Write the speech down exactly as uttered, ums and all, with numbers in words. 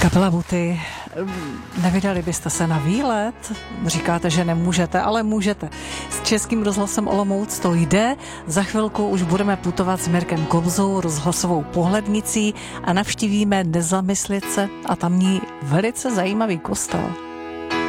Kapela Buty, nevydali byste se na výlet? Říkáte, že nemůžete, ale můžete. S Českým rozhlasem Olomouc to jde. Za chvilku už budeme putovat s Mirkem Kobzou, rozhlasovou pohlednicí a navštívíme Nezamyslice a tamní velice zajímavý kostel.